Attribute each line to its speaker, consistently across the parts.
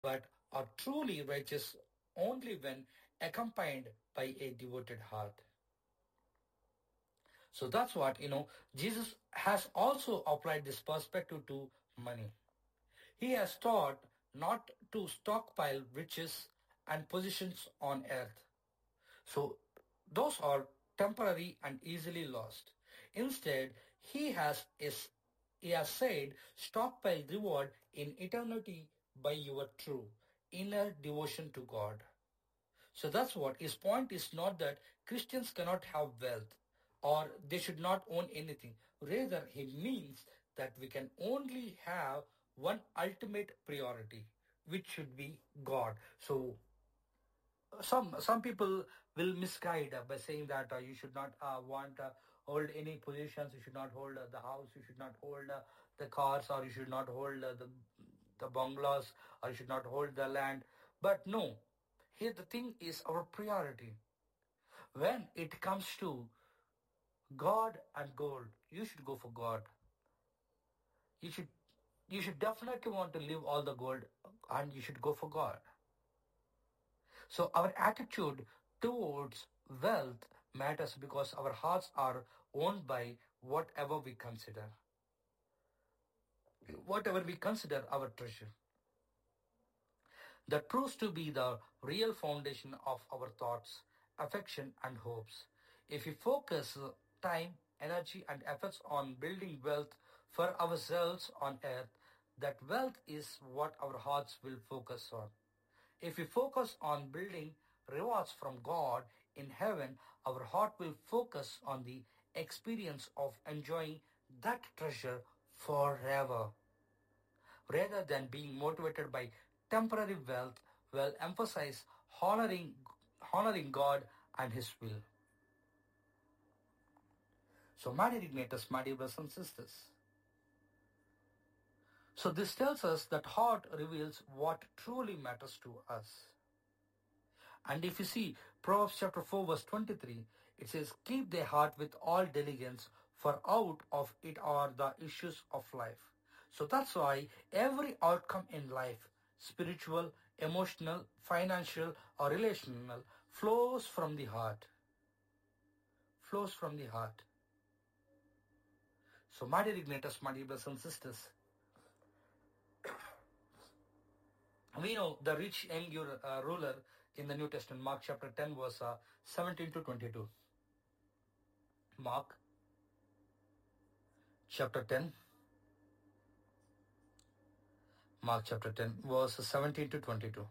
Speaker 1: but are truly righteous only when accompanied by a devoted heart. So that's what, Jesus has also applied this perspective to money. He has taught not to stockpile riches and positions on earth. So those are temporary and easily lost. Instead, he has said, stockpile reward in eternity by your true inner devotion to God. So that's what his point is, not that Christians cannot have wealth or they should not own anything. Rather, he means that we can only have one ultimate priority, which should be God. So some people will misguide by saying that you should not want hold any positions, you should not hold the house, you should not hold the cars, or you should not hold the bungalows, or you should not hold the land. But no, here the thing is our priority. When it comes to God and gold, you should go for God. You should definitely want to leave all the gold, and you should go for God. So our attitude towards wealth matters because our hearts are owned by whatever we consider our treasure. That proves to be the real foundation of our thoughts, affection, and hopes. If we focus time, energy, and efforts on building wealth for ourselves on earth, that wealth is what our hearts will focus on. If we focus on building rewards from God in heaven, our heart will focus on the experience of enjoying that treasure forever. Rather than being motivated by temporary wealth, will emphasize honoring God and His will. So, my dear Ignatius, my dear brothers and sisters, so this tells us that heart reveals what truly matters to us. And if you see Proverbs chapter 4 verse 23, it says, keep thy heart with all diligence, for out of it are the issues of life. So that's why every outcome in life, spiritual, emotional, financial, or relational, flows from the heart. Flows from the heart. So my dear Ignatius, my dear brothers and sisters, we know the rich young ruler in the New Testament, Mark chapter 10 verse 17 to 22. Mark chapter 10. Mark chapter 10 verse 17 to 22.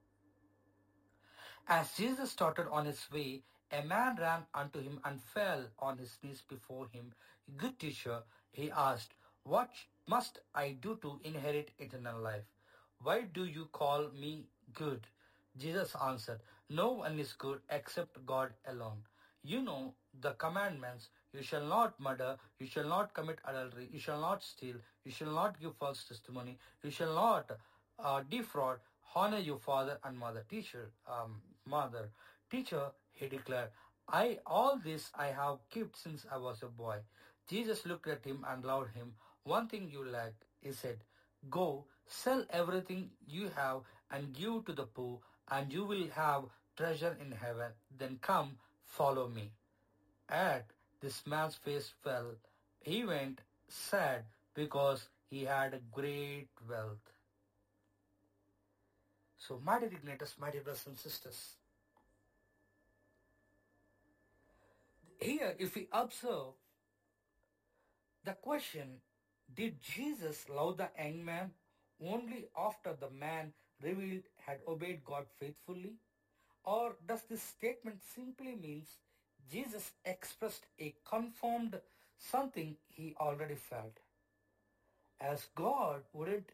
Speaker 1: As Jesus started on his way, a man ran unto him and fell on his knees before him. Good teacher, he asked, what must I do to inherit eternal life? Why do you call me good? Jesus answered, no one is good except God alone. You know the commandments: you shall not murder, you shall not commit adultery, you shall not steal, you shall not give false testimony, you shall not defraud, honor your father and mother. Teacher, he declared, all this I have kept since I was a boy. Jesus looked at him and loved him. One thing you lack, he said, go, sell everything you have and give to the poor, and you will have treasure in heaven. Then come, follow me. At this man's face fell. He went sad because he had great wealth. So, my dear Ignatius, my dear brothers and sisters, here if we observe the question, did Jesus love the young man only after the man revealed had obeyed God faithfully? Or does this statement simply means Jesus expressed a confirmed something he already felt? As God, wouldn't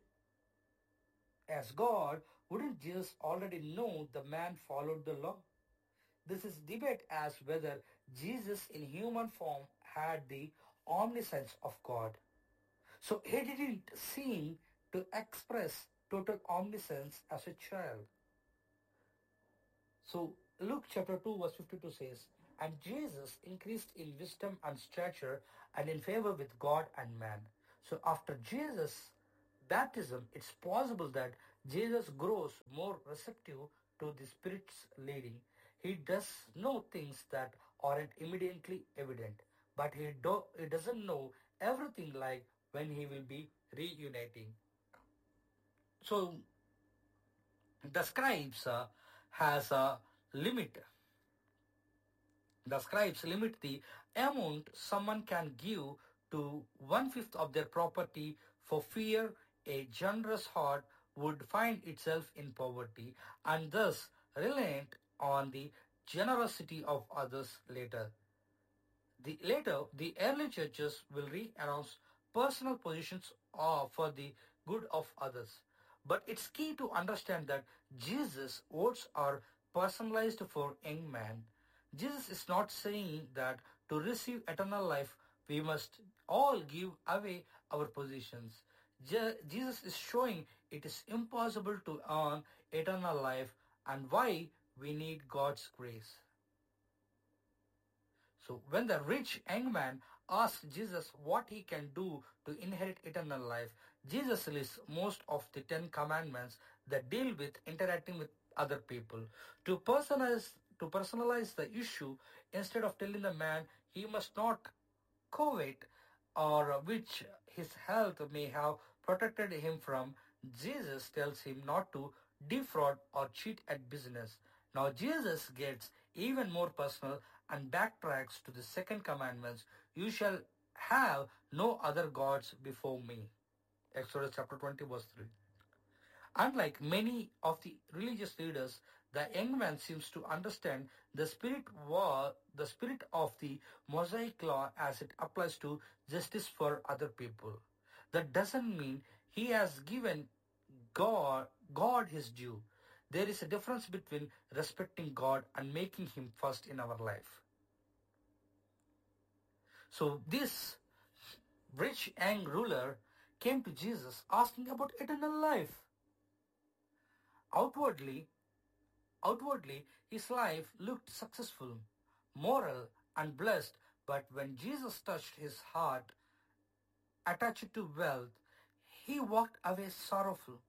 Speaker 1: Jesus already know the man followed the law? This is debate as whether Jesus in human form had the omniscience of God. So he didn't seem to express total omniscience as a child. So Luke chapter 2 verse 52 says, and Jesus increased in wisdom and stature and in favor with God and man. So after Jesus' baptism, it's possible that Jesus grows more receptive to the Spirit's leading. He does know things that aren't immediately evident, but he doesn't know everything like when he will be reuniting. So the scribes has a limit. The scribes limit the amount someone can give to one-fifth of their property for fear a generous heart would find itself in poverty and thus reliant on the generosity of others later. The early churches will re-announce personal positions for the good of others. But it's key to understand that Jesus' words are personalized for young man. Jesus is not saying that to receive eternal life we must all give away our positions. Jesus is showing it is impossible to earn eternal life and why we need God's grace. So when the rich young man asks Jesus what he can do to inherit eternal life, Jesus lists most of the 10 commandments that deal with interacting with other people. To personalize the issue, instead of telling the man he must not covet or which his health may have protected him from, Jesus tells him not to defraud or cheat at business. Now Jesus gets even more personal and backtracks to the second commandment, you shall have no other gods before me. Exodus chapter 20 verse 3. Unlike many of the religious leaders, the young man seems to understand the spirit of the Mosaic law as it applies to justice for other people. That doesn't mean he has given God his due. There is a difference between respecting God and making him first in our life. So this rich young ruler came to Jesus asking about eternal life. Outwardly, Outwardly, his life looked successful, moral, and blessed, but when Jesus touched his heart, attached to wealth, he walked away sorrowful.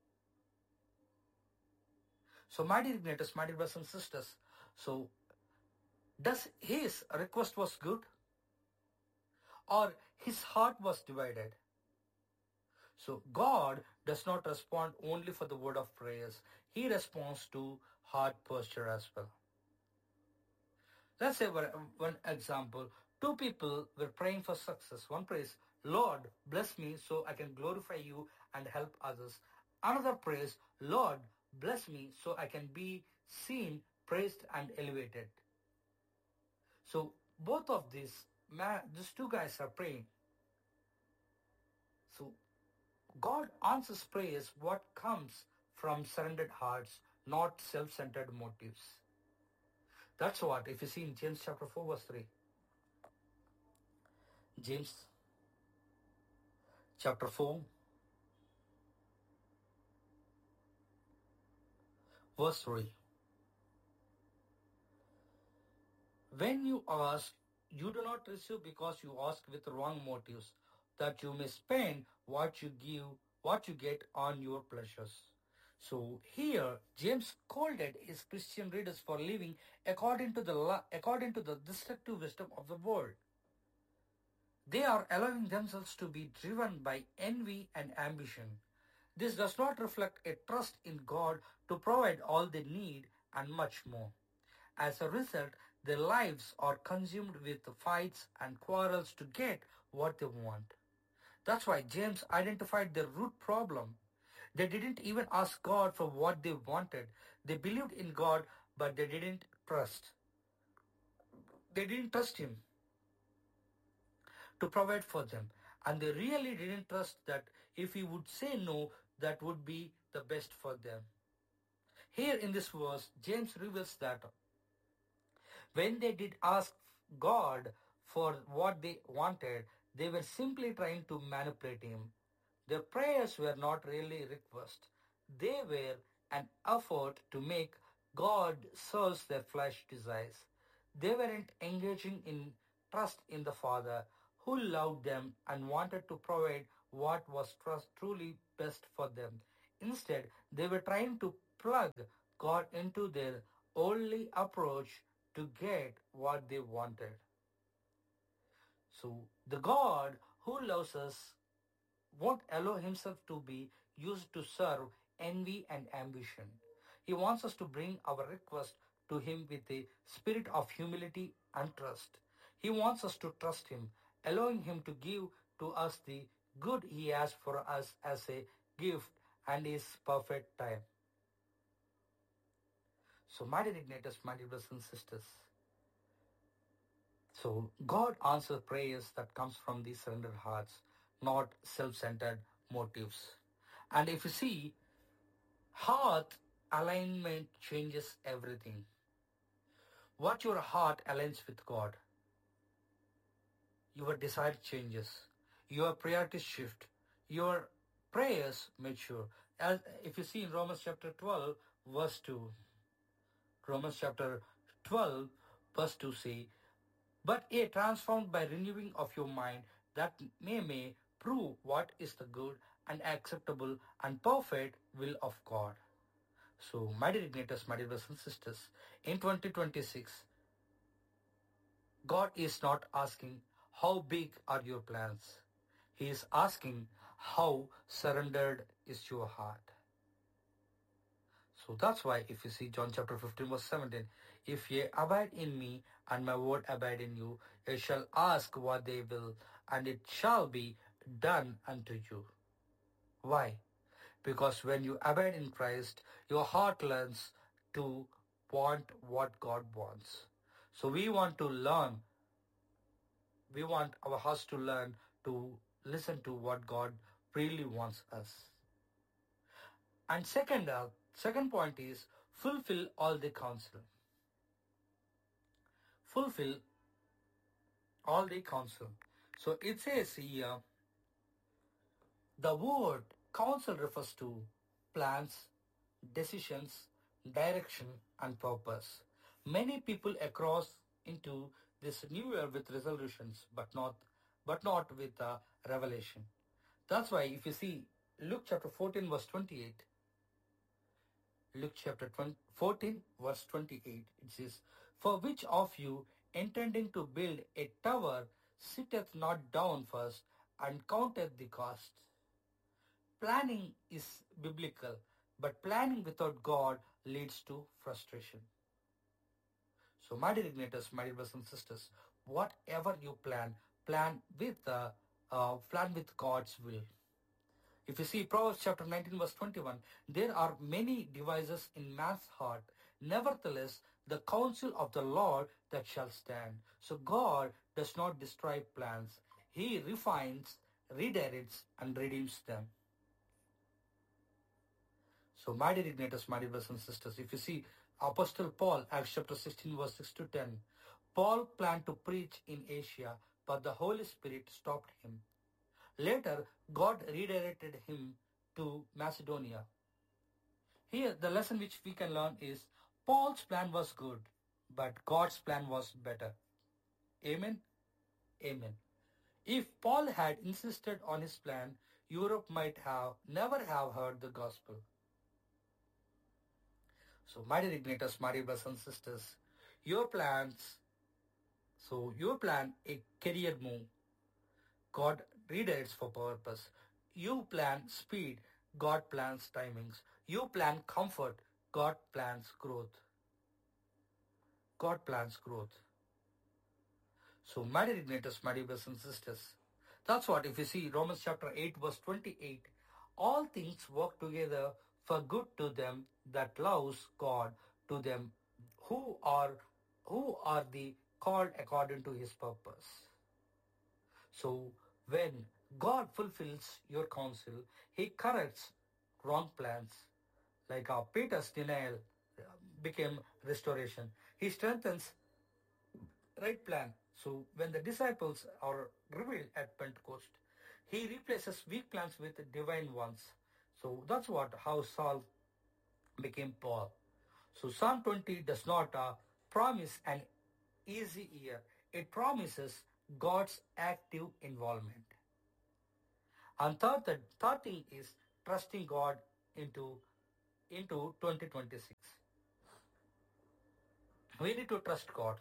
Speaker 1: So, my dear igniters, my dear brothers and sisters, so does his request was good or his heart was divided? So God does not respond only for the word of prayers. He responds to heart posture as well. Let's say one example. Two people were praying for success. One prays, Lord, bless me so I can glorify you and help others. Another prays, Lord, bless me so I can be seen, praised, and elevated. So both of these two guys are praying. So God answers prayers what comes from surrendered hearts, not self-centered motives. That's what, if you see in James chapter 4 verse 3. James chapter 4 verse 3. When you ask, you do not receive because you ask with wrong motives, that you may spend what you get on your pleasures. So here, James scolded his Christian readers for living according to the destructive wisdom of the world. They are allowing themselves to be driven by envy and ambition. This does not reflect a trust in God to provide all they need and much more. As a result, their lives are consumed with fights and quarrels to get what they want. That's why James identified their root problem. They didn't even ask God for what they wanted. They believed in God, but they didn't trust. They didn't trust Him to provide for them. And they really didn't trust that if He would say no, that would be the best for them. Here in this verse, James reveals that when they did ask God for what they wanted, they were simply trying to manipulate Him. Their prayers were not really requests. They were an effort to make God serve their flesh desires. They weren't engaging in trust in the Father who loved them and wanted to provide what was truly best for them. Instead, they were trying to plug God into their only approach to get what they wanted. So, the God who loves us won't allow himself to be used to serve envy and ambition. He wants us to bring our request to him with a spirit of humility and trust. He wants us to trust him, allowing him to give to us the good he has for us as a gift and his perfect time. So, my dear Ignatius, my dear brothers and sisters, so God answers prayers that comes from these surrendered hearts, not self-centered motives. And if you see, heart alignment changes everything. What your heart aligns with God, your desire changes, your priorities shift, your prayers mature. As if you see in Romans chapter 12, verse 2, Romans chapter 12, verse 2 say, but ye transformed by renewing of your mind, that may prove what is the good and acceptable and perfect will of God. So, my dear Ignatius, my dear brothers and sisters, in 2026, God is not asking how big are your plans. He is asking how surrendered is your heart. So that's why if you see John chapter 15 verse 17, if ye abide in me and my word abide in you, ye shall ask what they will, and it shall be done unto you. Why? Because when you abide in Christ, your heart learns to want what God wants. So we want our hearts to learn to listen to what God really wants us. And second point is fulfill all the counsel. Fulfill all the counsel. So it says here, the word counsel refers to plans, decisions, direction, and purpose. Many people across into this new year with resolutions, but not with a revelation. That's why if you see Luke chapter 14 verse 28, Luke chapter 14 verse 28, it says, for which of you intending to build a tower sitteth not down first and counteth the cost? Planning is biblical, but planning without God leads to frustration. So my dear Ignatius, my dear brothers and sisters, whatever you plan with God's will. If you see Proverbs chapter 19 verse 21, there are many devices in man's heart. Nevertheless, the counsel of the Lord that shall stand. So God does not destroy plans. He refines, redirects, and redeems them. So my dear Ignatius, my dear brothers and sisters, if you see Apostle Paul, Acts chapter 16 verse 6 to 10, Paul planned to preach in Asia, but the Holy Spirit stopped him. Later, God redirected him to Macedonia. Here, the lesson which we can learn is Paul's plan was good, but God's plan was better. Amen? Amen. If Paul had insisted on his plan, Europe might have never have heard the gospel. So, my dear Ignatius, my dear brothers and sisters, you plan a career move, God redirects for purpose. You plan speed, God plans timings. You plan comfort, God plans growth. God plans growth. So, my dear Ignatius, my dear brothers and sisters, that's what if you see Romans chapter 8 verse 28, all things work together for good to them that loves God, to them who are the called according to his purpose. So when God fulfills your counsel, he corrects wrong plans. Like Peter's denial became restoration. He strengthens right plan. So when the disciples are revealed at Pentecost, he replaces weak plans with divine ones. So that's how Saul became Paul. So Psalm 20 does not promise an easy year. It promises God's active involvement. And third thing is trusting God into 2026. We need to trust God.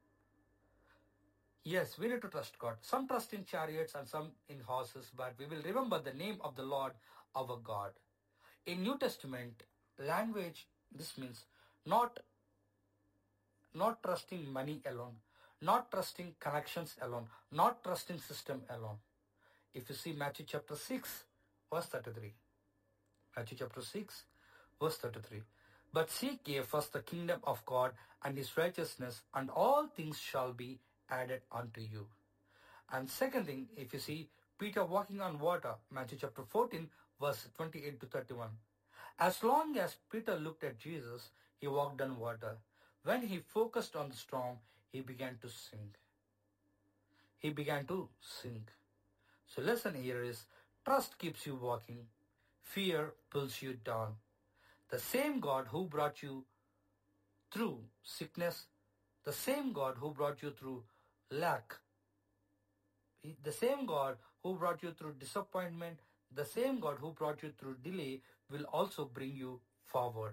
Speaker 1: Yes, we need to trust God. Some trust in chariots and some in horses, but we will remember the name of the Lord our God. In New Testament language, this means not trusting money alone, not trusting connections alone, not trusting system alone. If you see Matthew chapter 6, verse 33. Matthew chapter 6, verse 33. But seek ye first the kingdom of God and his righteousness, and all things shall be added unto you. And second thing, if you see Peter walking on water, Matthew chapter 14, verse 28 to 31. As long as Peter looked at Jesus, he walked on water. When he focused on the storm, he began to sink. He began to sink. So lesson here is, trust keeps you walking. Fear pulls you down. The same God who brought you through sickness, the same God who brought you through lack, the same God who brought you through disappointment, the same God who brought you through delay will also bring you forward.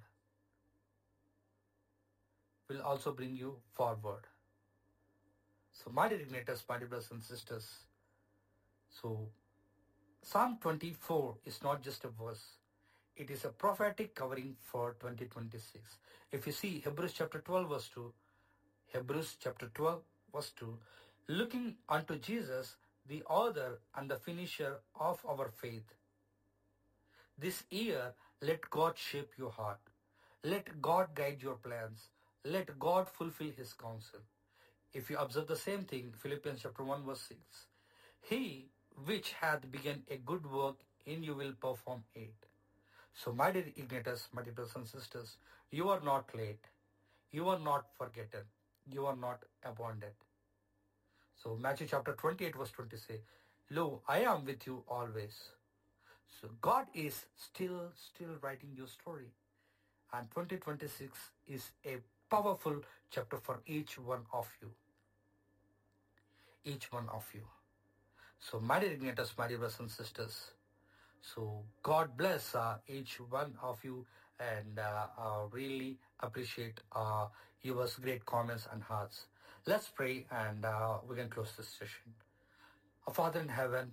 Speaker 1: Will also bring you forward. So my dear igniters, my dear brothers and sisters, so Psalm 24 is not just a verse. It is a prophetic covering for 2026. If you see Hebrews chapter 12 verse 2, Hebrews chapter 12 verse 2, looking unto Jesus, the author and the finisher of our faith. This year, let God shape your heart. Let God guide your plans. Let God fulfill his counsel. If you observe the same thing, Philippians chapter 1 verse 6. He which hath begun a good work in you will perform it. So my dear igniters, my dear brothers and sisters, you are not late. You are not forgotten. You are not abandoned. So Matthew chapter 28 verse 20 say, Lo, I am with you always. So God is still writing your story. And 2026 is a powerful chapter for each one of you. Each one of you. So my dear igniters, my dear brothers and sisters, so God bless each one of you, and really appreciate your great comments and hearts. Let's pray, and we can close this session. Our Father in heaven,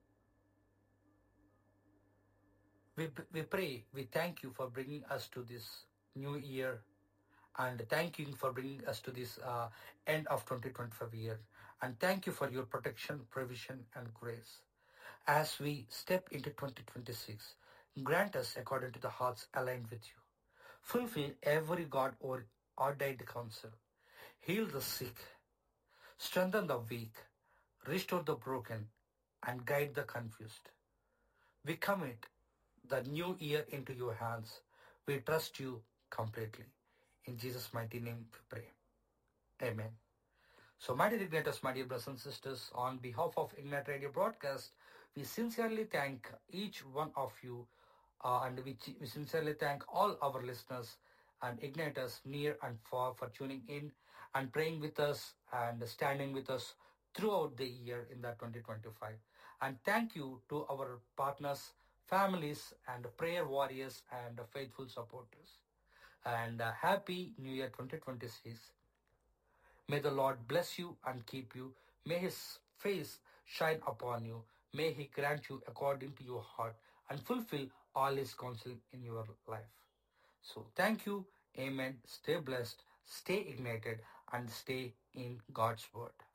Speaker 1: we pray, we thank you for bringing us to this new year, and thank you for bringing us to this end of 2025 year. And thank you for your protection, provision, and grace. As we step into 2026, grant us according to the hearts aligned with you. Fulfill every God or ordained counsel. Heal the sick, strengthen the weak, restore the broken, and guide the confused. We commit the new year into your hands. We trust you completely. In Jesus' mighty name we pray. Amen. So, my dear Igniters, my dear brothers and sisters, on behalf of Ignite Radio Broadcast, we sincerely thank each one of you, and we sincerely thank all our listeners and Igniters near and far for tuning in and praying with us and standing with us throughout the year in that 2025. And thank you to our partners, families, and prayer warriors and faithful supporters. And happy New Year 2026. May the Lord bless you and keep you. May his face shine upon you. May he grant you according to your heart and fulfill all his counsel in your life. So thank you. Amen. Stay blessed, stay ignited, and stay in God's word.